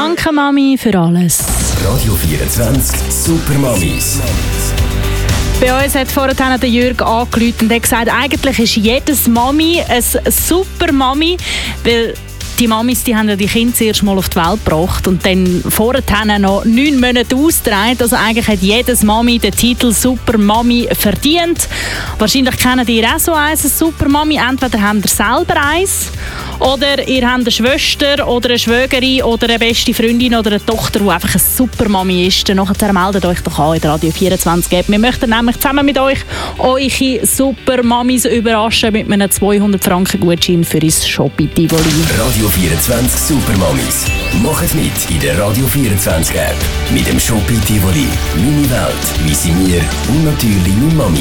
Danke Mami für alles. Radio 24 Supermamis. Bei uns hat vorhin der Jürg angerufen und hat gesagt, eigentlich ist jedes Mami eine super Mami, weil die Mamis, die haben ja die Kinder zuerst mal auf die Welt gebracht und dann vorher noch 9 Monate ausgetragen. Also eigentlich hat jedes Mami den Titel Super Mami verdient. Wahrscheinlich kennen ihr auch so eins, eine Super Mami. Entweder habt ihr selber eins oder ihr habt eine Schwester oder eine Schwägerin oder eine beste Freundin oder eine Tochter, die einfach eine Super Mami ist. Dann meldet euch doch an in der Radio 24 App. Wir möchten nämlich zusammen mit euch eure Super Mamis überraschen mit einem 200 Franken Gutschein für ins Shopping-Tivoli. Radio 24 Supermamis. Macht mit in der Radio 24 App. Mit dem Shopping Tivoli. Meine Welt, wie sie mir und natürlich meine Mami.